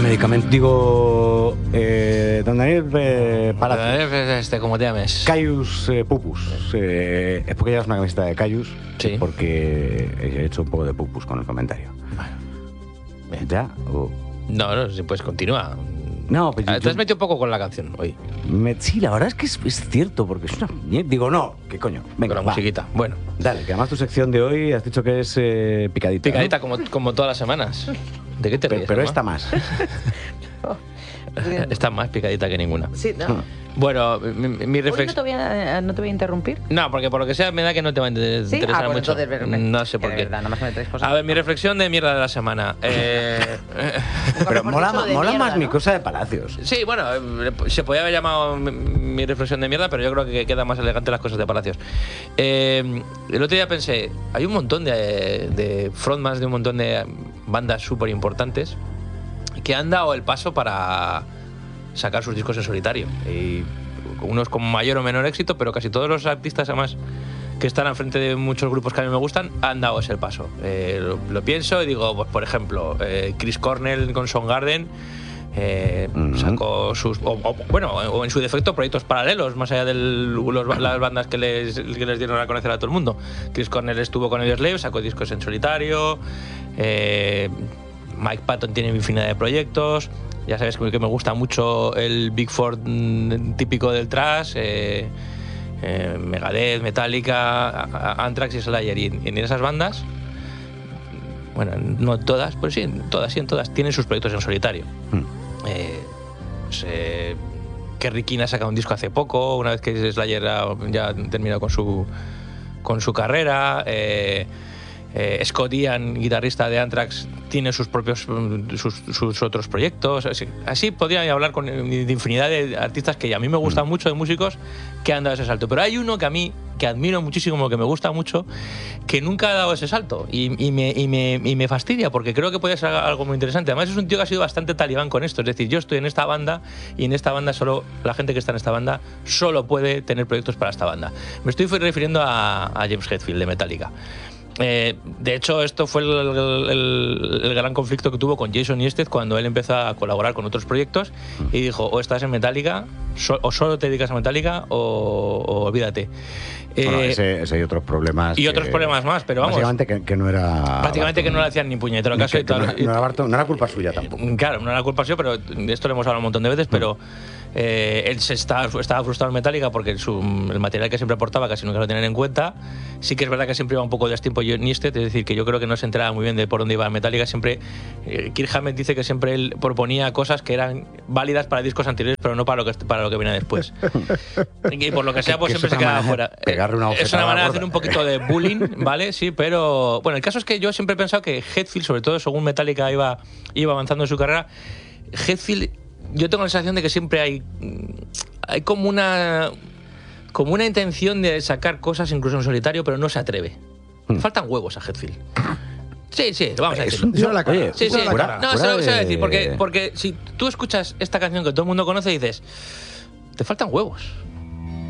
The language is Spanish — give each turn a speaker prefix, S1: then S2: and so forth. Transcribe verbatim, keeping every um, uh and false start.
S1: medicamento, digo, eh, don Daniel eh, Palacios.
S2: Este, como te llames.
S1: Caius eh, Pupus. Eh, es porque llevas una camiseta de Caius.
S2: Sí.
S1: Porque he hecho un poco de pupus con el comentario.
S2: Bueno. Bien.
S1: ¿Ya? O...
S2: No, no, si puedes continúa.
S1: No, pero
S2: Ah,
S1: yo,
S2: te has metido un poco con la canción hoy.
S1: me, sí, la verdad es que es, es cierto, porque es una... Digo, no, ¿qué coño? Venga,
S2: Con la
S1: va.
S2: musiquita. Bueno.
S1: Dale, que además tu sección de hoy has dicho que es eh, picadita.
S2: Picadita
S1: ¿no?
S2: como, como todas las semanas. ¿De qué te
S1: Pero,
S2: ríes?
S1: pero
S2: Emma?
S1: esta más.
S2: Está más picadita que ninguna.
S3: Sí, no.
S2: Bueno, mi, mi
S3: Hoy no
S2: reflexión...
S3: te, voy a, no te voy a interrumpir.
S2: No, porque por lo que sea me da que no te va a inter-
S3: ¿Sí?
S2: interesar
S3: Ah, pues
S2: mucho.
S3: entonces, ver- ver-
S2: No sé
S3: que
S2: por
S3: de
S2: qué.
S3: verdad, nada más me traes cosas.
S2: A ver, mi reflexión de mierda de la semana. Eh,
S1: Pero
S3: mejor
S1: mola,
S3: dicho, de
S1: mola
S3: mierda,
S1: más mi
S3: ¿no?
S1: cosa de Palacios.
S2: sí, bueno, eh, se podía haber llamado mi, mi reflexión de mierda, pero yo creo que queda más elegante las cosas de Palacios. Eh, el otro día pensé, hay un montón de, de frontmans de un montón de bandas súper importantes que han dado el paso para sacar sus discos en solitario. Y unos con mayor o menor éxito, pero casi todos los artistas además que están al frente de muchos grupos que a mí me gustan han dado ese paso. Eh, lo, lo pienso y digo, pues por ejemplo, eh, Chris Cornell con Soundgarden eh,
S1: Ujú.
S2: sacó sus... O, o, bueno, o en su defecto proyectos paralelos, más allá de las bandas que les, que les dieron a conocer a todo el mundo. Chris Cornell estuvo con Audioslave, sacó discos en solitario. Eh, Mike Patton tiene infinidad de proyectos. Ya sabes que me gusta mucho el Big Four mm, típico del thrash, eh, eh, Megadeth, Metallica, Anthrax y Slayer. Y en, en esas bandas, bueno, no todas, pero sí, en todas, sí, en todas, tienen sus proyectos en solitario.
S1: Hmm.
S2: Eh, pues, eh, Kerry King ha sacado un disco hace poco, una vez que Slayer ha ya terminado con su, con su carrera. Eh, Eh, Scott Ian, guitarrista de Anthrax, tiene sus propios sus, sus otros proyectos. Así, así podría hablar con de infinidad de artistas que a mí me gustan mucho, de músicos que han dado ese salto. Pero hay uno que a mí que admiro muchísimo, que me gusta mucho, que nunca ha dado ese salto y, y, me, y, me, y me fastidia porque creo que puede ser algo muy interesante. Además es un tío que ha sido bastante talibán con esto. Es decir, yo estoy en esta banda y en esta banda solo la gente que está en esta banda solo puede tener proyectos para esta banda. Me estoy refiriendo a, a James Hetfield de Metallica. Eh, de hecho, esto fue el, el, el gran conflicto que tuvo con Jason Newsted cuando él empezó a colaborar con otros proyectos y dijo, o estás en Metallica, so, o solo te dedicas a Metallica, o, o olvídate.
S1: Bueno,
S2: Eh,
S1: ese, ese hay otros problemas.
S2: y
S1: que-
S2: otros problemas más, pero vamos.
S1: Básicamente que, que no era...
S2: Prácticamente que no le hacían ni puñetero caso.
S1: Que,
S2: y
S1: que
S2: tal.
S1: no, no era Barton, no era culpa suya tampoco.
S2: Claro, no era culpa suya, pero de esto lo hemos hablado un montón de veces, pero eh, él se estaba, estaba frustrado en Metallica porque su, el material que siempre aportaba casi nunca lo tenían en cuenta. Sí que es verdad que siempre iba un poco de tiempo Newsted, es decir, que yo creo que no se enteraba muy bien de por dónde iba Metallica. Siempre, eh, Kirk Hammett dice que siempre él proponía cosas que eran válidas para discos anteriores, pero no para lo que, para lo que viene después. Y por lo que sea, pues
S1: Que
S2: siempre
S1: es
S2: se
S1: una
S2: quedaba
S1: manera
S2: fuera.
S1: de pegarle una
S2: es una
S1: bofetada
S2: manera de
S1: gorda.
S2: hacer un poquito de bullying, ¿vale? Sí, pero bueno, el caso es que yo siempre he pensado que Hetfield, sobre todo según Metallica iba, iba avanzando en su carrera, Hetfield, yo tengo la sensación de que siempre hay, hay como una como una intención de sacar cosas incluso en solitario, pero no se atreve.
S1: Hmm.
S2: Faltan huevos a Hetfield. Sí, sí, vamos a
S1: Es
S2: decirlo.
S1: un tío-
S4: la cara.
S1: oye,
S2: Sí, sí,
S1: fuera- fuera
S2: no, se lo
S1: de-
S2: se lo voy a decir, porque, porque si tú escuchas esta canción que todo el mundo conoce y dices, te faltan huevos.